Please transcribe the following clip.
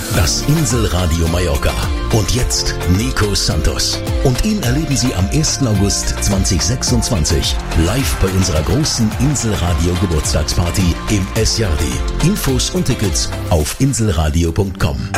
Das Inselradio Mallorca. Und jetzt Nico Santos. Und ihn erleben Sie am 1. August 2026 live bei unserer großen Inselradio Geburtstagsparty im S-Jardi. Infos und Tickets auf inselradio.com.